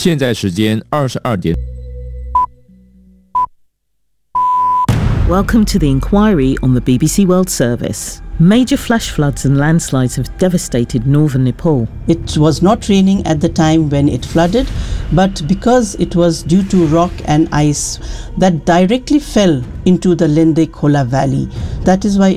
现在时间22点。 Welcome to the inquiry on the BBC World Service. Major flash floods and landslides have devastated northern Nepal. It was not raining at the time when it flooded, but because it was due to rock and ice that directly fell into the Lende Khola Valley. That is why